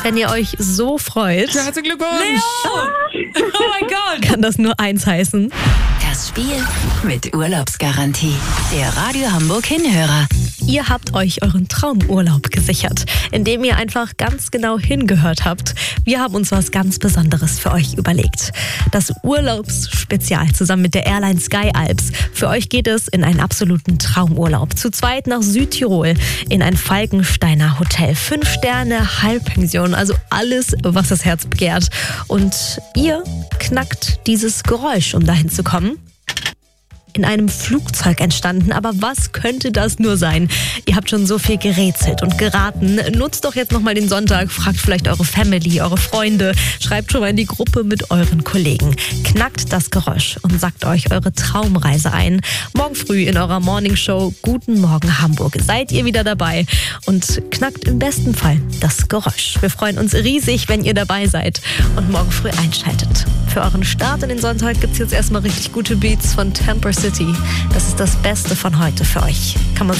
Wenn ihr euch so freut, Herzlichen Glückwunsch! Leo! Oh mein Gott! kann das nur eins heißen. Das Spiel mit Urlaubsgarantie. Der Radio Hamburg Hinhörer. Ihr habt euch euren Traumurlaub gesichert, indem ihr einfach ganz genau hingehört habt. Wir haben uns was ganz Besonderes für euch überlegt. Das Urlaubsspezial zusammen mit der Airline Sky Alps. Für euch geht es in einen absoluten Traumurlaub. Zu zweit nach Südtirol in ein Falkensteiner Hotel. 5 Sterne, Halbpension, also alles, was das Herz begehrt. Und ihr knackt dieses Geräusch, um dahin zu kommen. In einem Flugzeug entstanden. Aber was könnte das nur sein? Ihr habt schon so viel gerätselt und geraten. Nutzt doch jetzt nochmal den Sonntag. Fragt vielleicht eure Family, eure Freunde. Schreibt schon mal in die Gruppe mit euren Kollegen. Knackt das Geräusch und sagt euch eure Traumreise ein. Morgen früh in eurer Morningshow Guten Morgen Hamburg. Seid ihr wieder dabei und knackt im besten Fall das Geräusch. Wir freuen uns riesig, wenn ihr dabei seid und morgen früh einschaltet. Für euren Start in den Sonntag gibt es jetzt erstmal richtig gute Beats von Temper City. Das ist das Beste von heute für euch. Kann man